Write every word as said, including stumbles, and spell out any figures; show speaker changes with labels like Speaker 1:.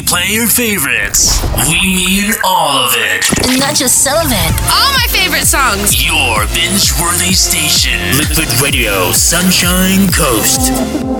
Speaker 1: play your favorites. We mean all of it.
Speaker 2: And not just some of it.
Speaker 3: All my favorite songs.
Speaker 1: Your binge-worthy station. Liquid Radio, Sunshine Coast.